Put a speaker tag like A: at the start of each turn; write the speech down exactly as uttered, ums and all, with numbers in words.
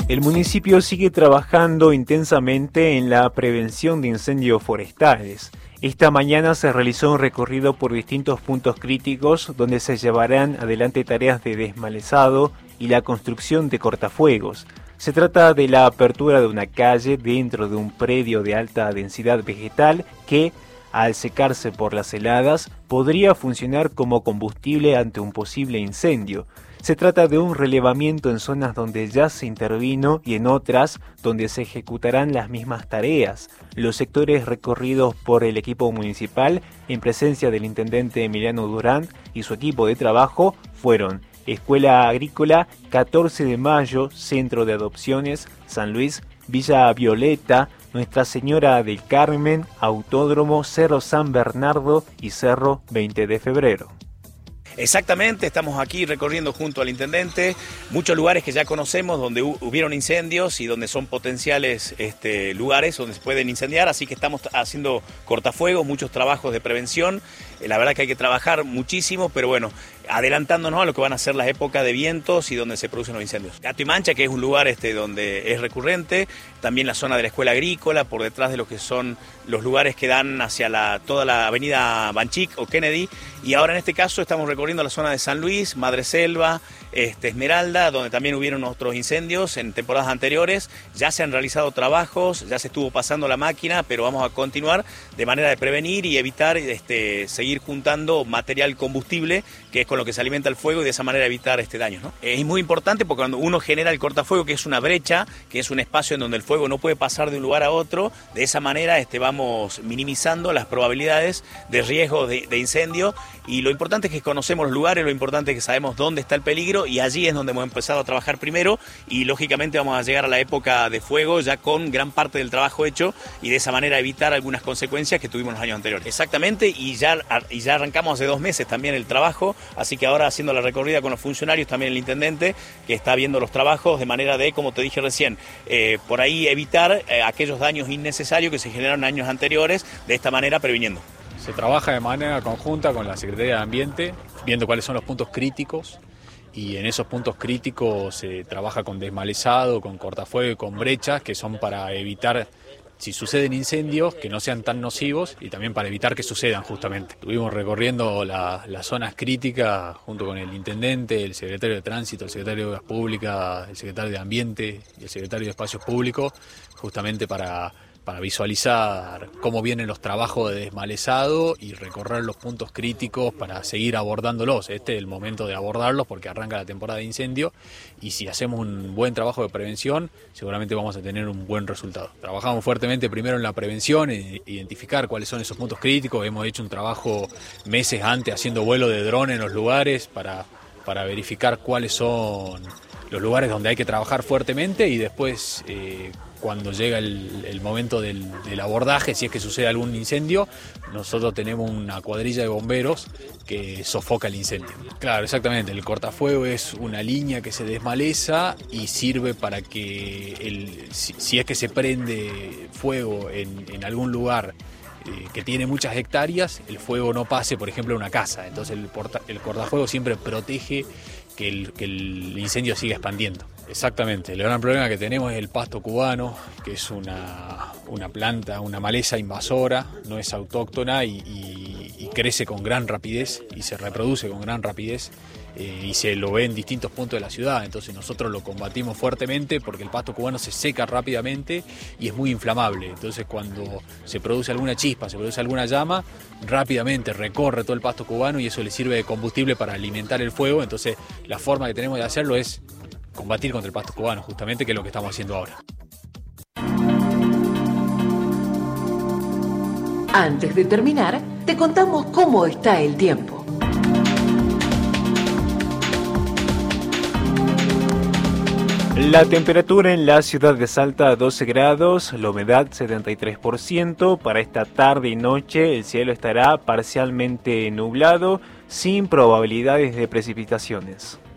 A: El municipio sigue trabajando intensamente en la prevención de incendios forestales. Esta mañana se realizó un recorrido por distintos puntos críticos donde se llevarán adelante tareas de desmalezado y la construcción de cortafuegos. Se trata de la apertura de una calle dentro de un predio de alta densidad vegetal que, al secarse por las heladas, podría funcionar como combustible ante un posible incendio. Se trata de un relevamiento en zonas donde ya se intervino y en otras donde se ejecutarán las mismas tareas. Los sectores recorridos por el equipo municipal, en presencia del intendente Emiliano Durán y su equipo de trabajo, fueron Escuela Agrícola, catorce de mayo, Centro de Adopciones, San Luis, Villa Violeta, Nuestra Señora del Carmen, Autódromo, Cerro San Bernardo y Cerro veinte de febrero.
B: Exactamente, estamos aquí recorriendo junto al intendente muchos lugares que ya conocemos donde hubieron incendios y donde son potenciales este, lugares donde se pueden incendiar, así que estamos haciendo cortafuegos, muchos trabajos de prevención. La verdad que hay que trabajar muchísimo, pero bueno, adelantándonos a lo que van a ser las épocas de vientos y donde se producen los incendios. Gato y Mancha, que es un lugar este, donde es recurrente, también la zona de la Escuela Agrícola, por detrás de lo que son los lugares que dan hacia la, toda la avenida Banchic o Kennedy, y ahora en este caso estamos recorriendo la zona de San Luis, Madreselva, este, Esmeralda, donde también hubieron otros incendios en temporadas anteriores. Ya se han realizado trabajos, ya se estuvo pasando la máquina, pero vamos a continuar de manera de prevenir y evitar este, seguir juntando material combustible, que es con lo que se alimenta el fuego, y de esa manera evitar este daño, ¿no? Es muy importante porque cuando uno genera el cortafuego, que es una brecha, que es un espacio en donde el fuego no puede pasar de un lugar a otro, de esa manera este, vamos minimizando las probabilidades de riesgo de, de incendio. Y lo importante es que conocemos los lugares, lo importante es que sabemos dónde está el peligro, y allí es donde hemos empezado a trabajar primero, y lógicamente vamos a llegar a la época de fuego ya con gran parte del trabajo hecho, y de esa manera evitar algunas consecuencias que tuvimos los años anteriores. Exactamente, y ya, y ya arrancamos hace dos meses también el trabajo, así que ahora haciendo la recorrida con los funcionarios, también el intendente, que está viendo los trabajos de manera de, como te dije recién, eh, por ahí evitar eh, aquellos daños innecesarios que se generaron años anteriores, de esta manera previniendo.
C: Se trabaja de manera conjunta con la Secretaría de Ambiente, viendo cuáles son los puntos críticos, y en esos puntos críticos se trabaja con desmalezado, con cortafuego y con brechas, que son para evitar, si suceden incendios, que no sean tan nocivos, y también para evitar que sucedan justamente. Estuvimos recorriendo la, las zonas críticas junto con el intendente, el secretario de Tránsito, el secretario de Obras Públicas, el secretario de Ambiente y el secretario de Espacios Públicos, justamente para... para visualizar cómo vienen los trabajos de desmalezado y recorrer los puntos críticos para seguir abordándolos. Este es el momento de abordarlos porque arranca la temporada de incendio, y si hacemos un buen trabajo de prevención seguramente vamos a tener un buen resultado. Trabajamos fuertemente primero en la prevención, en identificar cuáles son esos puntos críticos. Hemos hecho un trabajo meses antes haciendo vuelo de dron en los lugares para, para verificar cuáles son los lugares donde hay que trabajar fuertemente, y después eh, cuando llega el, el momento del, del abordaje, si es que sucede algún incendio, nosotros tenemos una cuadrilla de bomberos que sofoca el incendio. Claro, exactamente, el cortafuego es una línea que se desmaleza y sirve para que, el, si, si es que se prende fuego en, en algún lugar eh, que tiene muchas hectáreas, el fuego no pase, por ejemplo, a una casa. Entonces el, porta, el cortafuego siempre protege que el, que el incendio siga expandiendo. Exactamente, el gran problema que tenemos es el pasto cubano, que es una, una planta, una maleza invasora, no es autóctona y, y, y crece con gran rapidez y se reproduce con gran rapidez, eh, y se lo ve en distintos puntos de la ciudad. Entonces nosotros lo combatimos fuertemente porque el pasto cubano se seca rápidamente y es muy inflamable. Entonces cuando se produce alguna chispa, se produce alguna llama, rápidamente recorre todo el pasto cubano y eso le sirve de combustible para alimentar el fuego. Entonces la forma que tenemos de hacerlo es combatir contra el pasto cubano, justamente, que es lo que estamos haciendo ahora.
D: Antes de terminar, te contamos cómo está el tiempo.
A: La temperatura en la ciudad de Salta doce grados, la humedad setenta y tres por ciento. Para esta tarde y noche el cielo estará parcialmente nublado, sin probabilidades de precipitaciones.